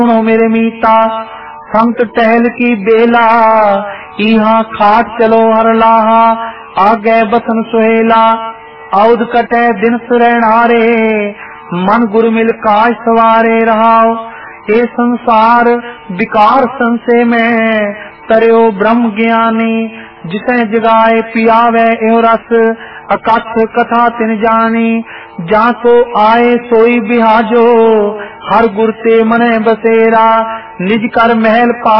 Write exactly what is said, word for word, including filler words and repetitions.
सुनो मेरे मीता संत टहल की बेला, इहा खाट चलो हर लाहा, आगे बसन सुहेला। औद कटे दिन सुरैनारे, मन गुर मिल काज सवारे रहाओ। ये संसार विकार संशय में, तरयो ब्रह्म ज्ञानी। जिसे जगाए पियावे एहो रस, अकथ कथा तिन जानी। जा तो आए सोई बिहाजो, हर गुर ते मने बसेरा। निज कर महल पा